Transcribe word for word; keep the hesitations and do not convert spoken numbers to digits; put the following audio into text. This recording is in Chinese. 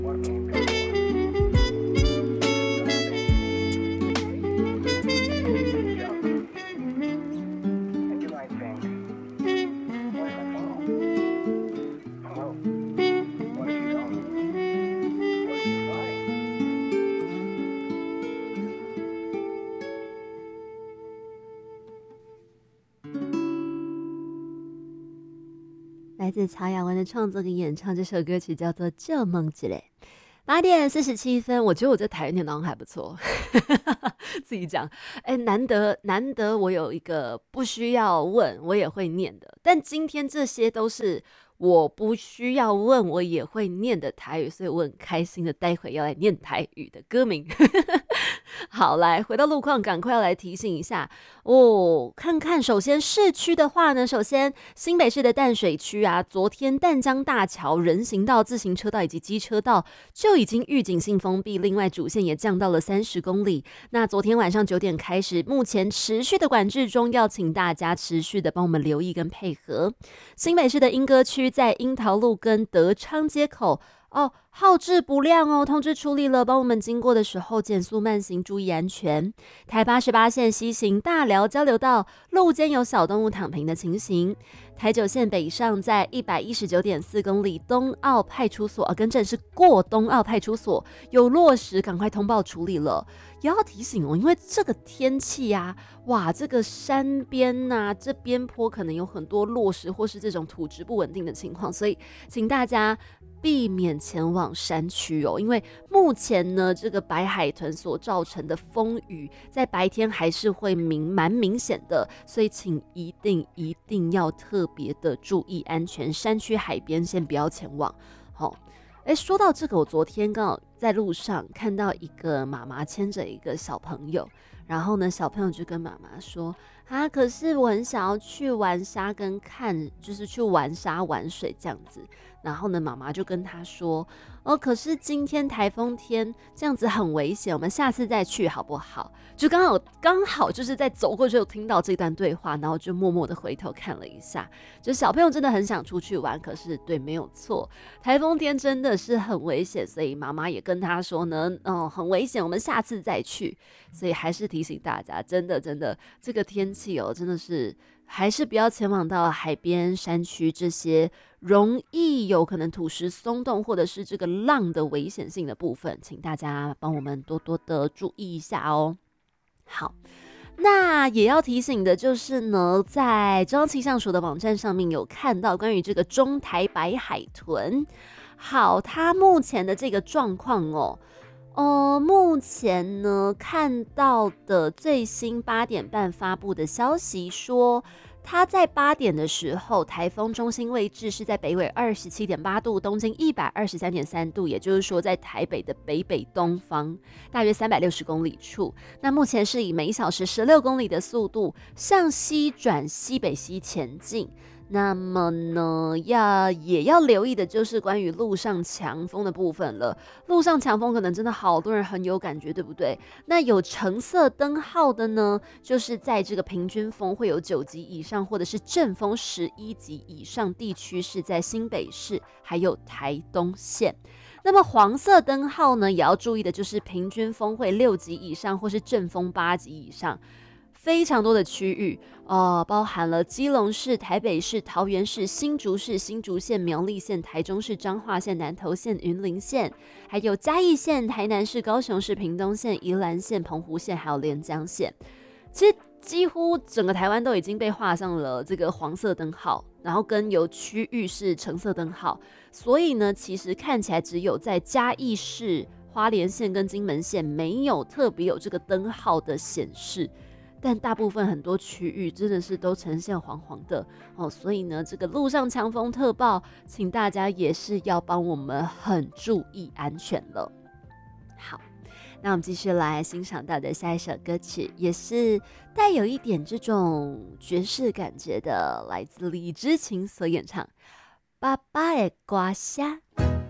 来自曹雅文的创作跟演唱，这首歌曲叫做《旧梦之泪》。八点四十七分，我觉得我这台语念得好像还不错，自己讲，哎、欸，难得难得我有一个不需要问我也会念的，但今天这些都是我不需要问我也会念的台语，所以我很开心的待会要来念台语的歌名。好，来回到路况，赶快要来提醒一下哦。看看，首先市区的话呢，首先新北市的淡水区啊，昨天淡江大桥、人行道、自行车道以及机车道就已经预警性封闭，另外主线也降到了三十公里。那昨天晚上九点开始，目前持续的管制中，要请大家持续的帮我们留意跟配合。新北市的莺歌区在樱桃路跟德昌街口。哦，号志不亮哦，通知处理了，帮我们经过的时候减速慢行，注意安全。台八十八线西行大寮交流道路肩有小动物躺平的情形。台九线北上在一百一十九点四公里东澳派出所，啊，更正是过东澳派出所有落实，赶快通报处理了。也要提醒哦，因为这个天气啊，哇，这个山边呐、啊，这边坡可能有很多落石或是这种土质不稳定的情况，所以请大家避免前往山区哦，因为目前呢，这个白海豚所造成的风雨，在白天还是会明蛮明显的，所以请一定一定要特别的注意安全，山区海边先不要前往。好、哦，哎，说到这个，我昨天刚好在路上看到一个妈妈牵着一个小朋友，然后呢，小朋友就跟妈妈说。啊！可是我很想要去玩沙跟看，就是去玩沙玩水这样子。然后呢，妈妈就跟他说：“哦，可是今天台风天，这样子很危险，我们下次再去好不好？”就刚好刚好就是在走过去有听到这段对话，然后就默默的回头看了一下。就小朋友真的很想出去玩，可是对，没有错，台风天真的是很危险，所以妈妈也跟他说呢，嗯，很危险，我们下次再去。所以还是提醒大家，真的真的这个天气哦，真的是还是不要前往到海边、山区这些容易有可能土石松动或者是这个浪的危险性的部分，请大家帮我们多多的注意一下哦。好，那也要提醒的就是呢，在中央气象署的网站上面有看到关于这个中台白海豚，好，它目前的这个状况哦。呃，目前呢看到的最新八点半发布的消息说，它在八点的时候，台风中心位置是在北纬二十七点八度，东经一百二十三点三度，也就是说在台北的北北东方，大约三百六十公里处。那目前是以每小时十六公里的速度向西转西北西前进。那么呢，要也要留意的就是关于路上强风的部分了。路上强风可能真的好多人很有感觉，对不对？那有橙色灯号的呢，就是在这个平均风会有九级以上，或者是阵风十一级以上地区是在新北市还有台东县。那么黄色灯号呢，也要注意的就是平均风会六级以上，或是阵风八级以上。非常多的区域，呃，包含了基隆市、台北市、桃园市、新竹市、新竹县、苗栗县、台中市、彰化县、南投县、云林县，还有嘉义县、台南市、高雄市、屏东县、宜兰县、澎湖县，还有连江县。其实几乎整个台湾都已经被画上了这个黄色灯号，然后跟有区域是橙色灯号，所以呢，其实看起来只有在嘉义市、花莲县跟金门县没有特别有这个灯号的显示。但大部分很多区域真的是都呈现黄黄的哦，所以呢，这个路上强风特报，请大家也是要帮我们很注意安全了。好，那我们继续来欣赏到的下一首歌曲，也是带有一点这种爵士感觉的，来自李知琴所演唱《爸爸的歌声》。